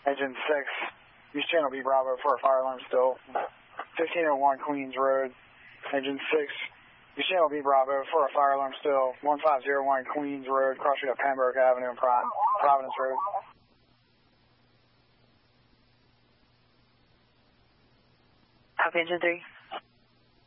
Engine 6, use channel B Bravo for a fire alarm still. 1501 Queens Road. Engine 6, use channel B Bravo for a fire alarm still. 1501 Queens Road, crossing up Pembroke Avenue and Providence Road. Copy, Engine 3.